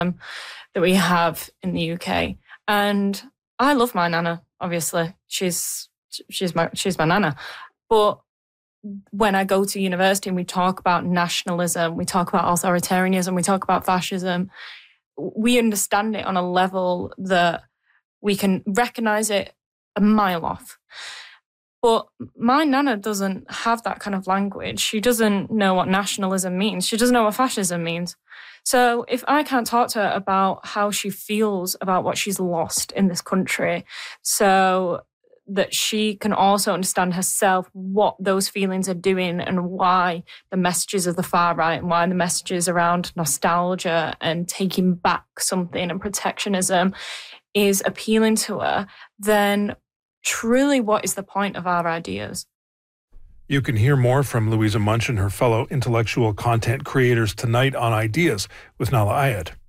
that we have in the UK. And I love my nana, obviously. She's my nana. But when I go to university and we talk about nationalism, we talk about authoritarianism, we talk about fascism, we understand it on a level that we can recognize it a mile off. But my nana doesn't have that kind of language. She doesn't know what nationalism means. She doesn't know what fascism means. So if I can't talk to her about how she feels about what she's lost in this country, so that she can also understand herself what those feelings are doing and why the messages of the far right and why the messages around nostalgia and taking back something and protectionism is appealing to her, then truly what is the point of our ideas? You can hear more from Louisa Munch and her fellow intellectual content creators tonight on Ideas with Nahlah Ayed.